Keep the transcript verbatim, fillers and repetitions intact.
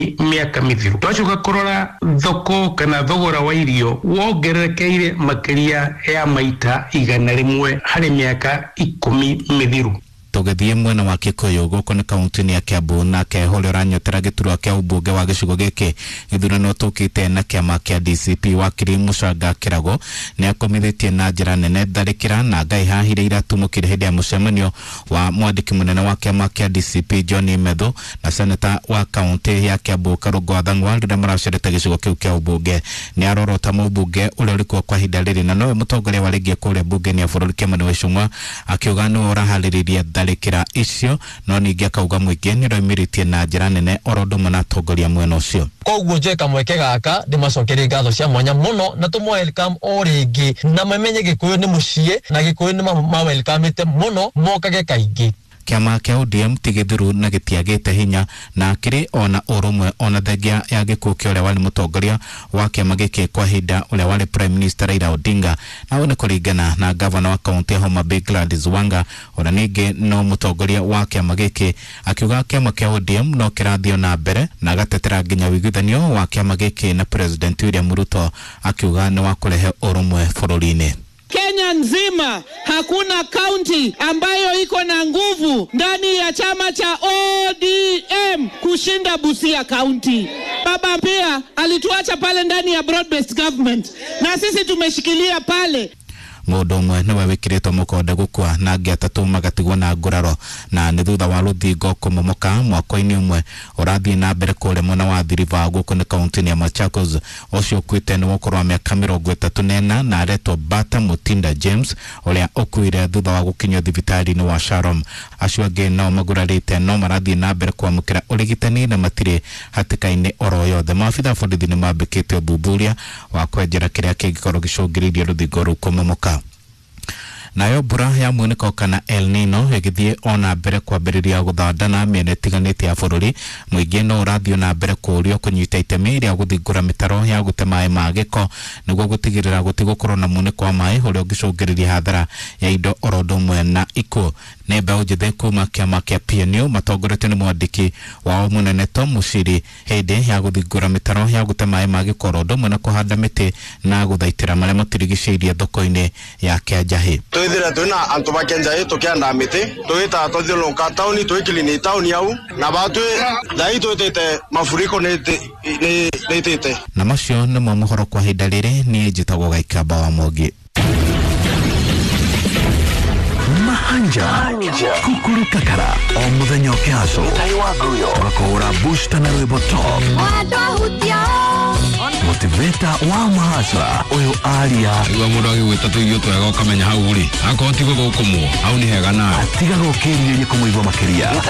miaka mithiru. Twacoka kurora thoko kana thogora wa irio wongererekeire makiria ya maita igana rimwe hari miaka ikumi mithiru. Tugithie mwena wa Kikuyu guko ni kaunti ya Kiambu na keho ranyotera giturwa kia ubunge wa gicigo giki ithurano tukite na kiama kia D C P wakiri Muchanga Kirago ni akomithitie na njira nene tharikira na ngai hahire iratumukire hindi ya mucemanio wa mwandiki munene wa kiama kia D C P John Medho na seneta wa kaunti ya Kiambu Karugo Athang'wa rira maracerete gicigo kiu kia ubunge. Ni arorota mubunge uria urikuo kwa hinda riri na nowe mutongoria wa rigi kuria bunge ni bururi Kimani Wachung'wa akiuga no orahaririria tharikira icio no ningi akauga mwingi ni roimiritie na njira nene orondo mana tongoria mwena ucio. Koguo njeka mweke gaka ndimacokerie ngatho cia mwanya muno na tumo welcome o ringi na mamenye Gikuyu ni mucie na Gikuyu ni ma welcome te muno mokage kaingi. Kiama kia O D M tigithuru na gitiagite hinya na kiri ona urumwe ona thengia ya gikuo kia uria wali mutongoria wa kiama giki kwa hinda uria wali Prime Minister Raila Odinga na one kuringana na governor wa kaunti ya Homa Bay Gladys Wanga ona ningi no mutongoria wa kiama giki akiuga kiama kia O D M no kirathio na mbere na gatetera nginya wiguithanio wa kiama giki na President William Ruto akiuga ni wa kurehe urumwe bururi-ini. Kenya nzima hakuna kaunti ambayo iko na nguvu ndani ya chama cha O D M kushinda Busia County. Baba pia alituacha pale ndani ya broad based government na sisi tumeshikilia pale. Mundu umwe niwe wikiritwo mukonde gukua na angi atatu magatigwo na nguraro na ni thutha wa ruthingo kumomoka mwaka-ini umwe urathie na mbere kure mwena wa Thiriva guku ni kaunti ya Machakos. Ucio ukuite ni wokoro wa miaka mirongo itatu na ina na aretwo Bata Mutinda James uria ukuire thutha wa gukinywo thibitari-ini wa Sharom. Acio angi no magurarite no marathie na mbere kwamukira urigitani na matire hatika-ini oro yothe. Maabitha borithi ni mambikite uthuthuria wa kwenjera kiria kingikorwo gicungiririe ruthingo ru kumomoka. Nayo mbura ya muoneko kana El Nino igithie ona mbere kwambiriria guthandana miena itiganite ya bururi. Muingi no urathio na mbere kurio kunyita itemi ria guthingura mitaro ya gute mai ma giko niguo gutigirira gutigokorwo na muoneko wa mai uria ungicungiriria hathara ya indo orondo mwe na ikuo. Ni mbeũ njĩthĩ kuma kiama kia P N U matongoretio ni mwandiki wao munene Tom Muchiri hindi ya guthingura mitaro ya gute mai ma giko orondo mwe na kuhanda miti na guthaitira maria matirigicĩirie thoko-ini ya Kianjahi. Tuithira twina antu ba Kianjahi tukianda miti tuita tuthiũrũrũka tauni twikilini tauni au na batu thai twitite mafuriko ni itite na macio ni mo mohoro kwa hinda riri. Ni njitagwo Gaikamba wa Mwangi. Mahanja Kukuru Kakara o muthenya ukiaco tugakora booster na rwimbo top motiveta wa Mahasra uyu aria igwa mundu agigwita tuigio twega ukamenya hau ri akorwo tigo gukumwo hau ni hega na atiga gukiriria kumuigwa makiria.